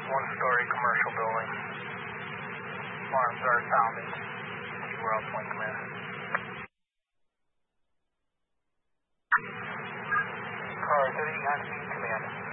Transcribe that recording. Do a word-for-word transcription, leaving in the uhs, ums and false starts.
one-story commercial building. Alarms are sounding. Two Route Point Command. Car thirty on speed command.